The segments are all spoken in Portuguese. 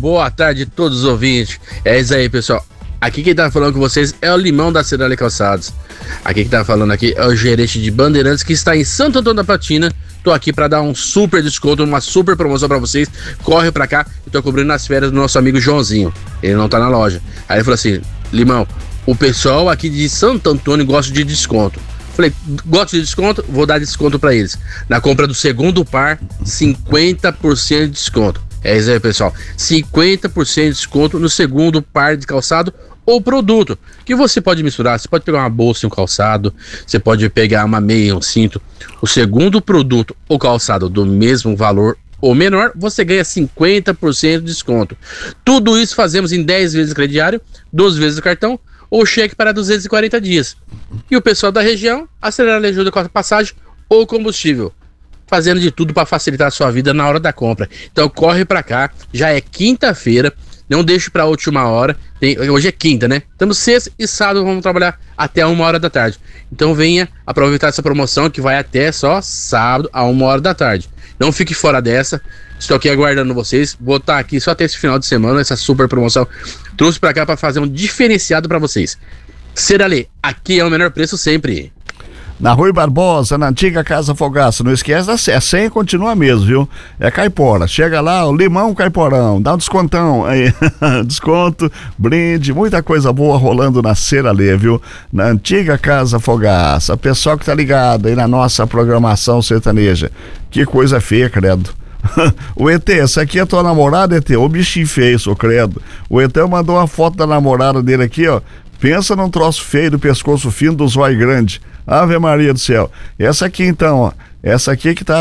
Boa tarde a todos os ouvintes. É isso aí, pessoal. Aqui quem tá falando com vocês é o Limão da Cerâmica Calçados. Aqui quem tá falando aqui é o gerente de Bandeirantes que está em Santo Antônio da Platina. Tô aqui para dar um super desconto, uma super promoção para vocês. Corre pra cá, eu tô cobrindo as férias do nosso amigo Joãozinho. Ele não tá na loja. Aí ele falou assim: Limão, o pessoal aqui de Santo Antônio gosta de desconto. Falei, gosta de desconto? Vou dar desconto para eles. Na compra do segundo par, 50% de desconto. É isso aí, pessoal. 50% de desconto no segundo par de calçado ou produto, que você pode misturar. Você pode pegar uma bolsa e um calçado, você pode pegar uma meia, um cinto. O segundo produto ou calçado do mesmo valor ou menor, você ganha 50% de desconto. Tudo isso fazemos em 10 vezes de crediário, 12 vezes do cartão ou cheque para 240 dias. E o pessoal da região, a Cerâmica ajuda com a passagem ou combustível, fazendo de tudo para facilitar a sua vida na hora da compra. Então corre para cá, já é quinta-feira, não deixe para a última hora. Hoje é quinta, né? Estamos sexta e sábado, vamos trabalhar até 1h da tarde. Então venha aproveitar essa promoção que vai até só sábado a 1h da tarde. Não fique fora dessa. Estou aqui aguardando vocês. Vou estar aqui só até esse final de semana, essa super promoção. Trouxe para cá para fazer um diferenciado para vocês. Ceralê, aqui é o menor preço sempre. Na Rui Barbosa, na antiga Casa Fogaça. Não esquece da senha. A senha continua mesmo, viu? É Caipora. Chega lá, o Limão Caiporão. Dá um descontão aí. Desconto, brinde, muita coisa boa rolando na Ceralê, viu? Na antiga Casa Fogaça. Pessoal que tá ligado aí na nossa programação sertaneja. Que coisa feia, credo. O ET, essa aqui é tua namorada, ET? Ô bichinho feio, sou credo. O ET mandou uma foto da namorada dele aqui, ó. Pensa num troço feio do pescoço fino, do zóio grande. Ave Maria do céu. Essa aqui então, ó. Essa aqui que tá...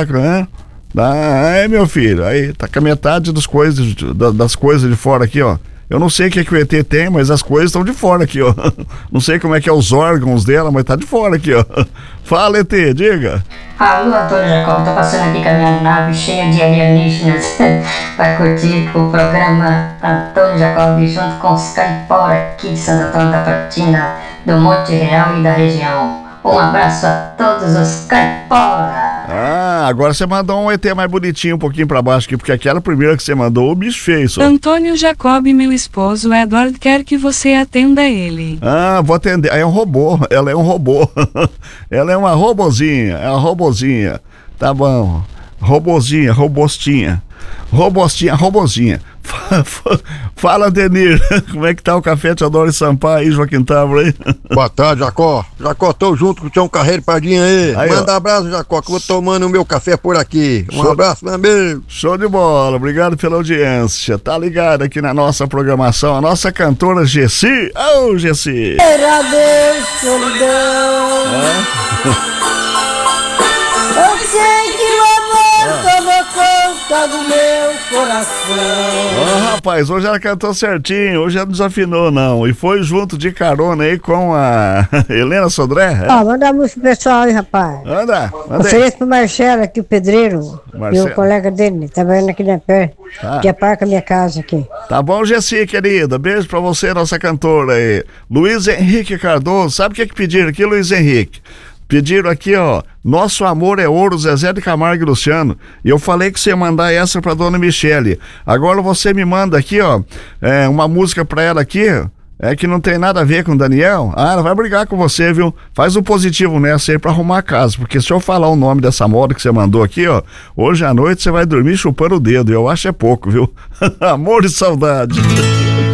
Aí, meu filho, aí tá com a metade das coisas de fora aqui, ó. Eu não sei o que o ET tem, mas as coisas estão de fora aqui, ó. Não sei como é que é os órgãos dela, mas tá de fora aqui, ó. Fala, ET, diga. Alô, Antônio Jacob, tô passando aqui com a minha nave cheia de alienígenas para curtir o programa Antônio Jacob junto com os Caipora aqui de Santo Antônio da Platina, do Monte Real e da região. Um abraço a todos os Caipora. Ah, agora você mandou um ET mais bonitinho um pouquinho pra baixo aqui, porque aquela primeira que você mandou, o bicho fez. Só. Antônio Jacob, meu esposo Edward, quer que você atenda ele. Ah, vou atender. É um robô, ela é um robô. Ela é uma robozinha, é uma robozinha. Tá bom. Robozinha, robostinha. Robozinha. Fala, Denir, como é que tá o café Teodoro Sampaio aí, Joaquim Távora aí? Boa tarde, Jacó. Jacó, tô junto com o Tião Carreiro Pardinho aí. Manda abraço, Jacó, que eu vou tomando o meu café por aqui. Abraço, meu amigo. Show de bola, obrigado pela audiência. Tá ligado aqui na nossa programação, a nossa cantora Gessi. Ô, Gessi! Era Deus, solidão. Eu sei que o amor tomou conta do meu coração. Rapaz, hoje ela cantou certinho, hoje ela não desafinou não. E foi junto de carona aí com a Helena Sodré. Manda a música pro pessoal aí, rapaz. Manda Ofereço pro Marcelo aqui, o pedreiro. Marcelo. E o colega dele, trabalhando aqui na pé, que aparca a minha casa aqui. Tá bom, Gessi, querida. Beijo pra você, nossa cantora aí. Luiz Henrique Cardoso, sabe o que pediram aqui, Luiz Henrique? Pediram aqui, ó, Nosso Amor é Ouro, Zezé de Camargo e Luciano. E eu falei que você ia mandar essa pra dona Michele. Agora você me manda aqui, ó, uma música pra ela aqui, que não tem nada a ver com o Daniel. Ah, ela vai brigar com você, viu? Faz um positivo nessa aí pra arrumar a casa. Porque se eu falar o nome dessa moda que você mandou aqui, ó, hoje à noite você vai dormir chupando o dedo. Eu acho é pouco, viu? Amor e saudade.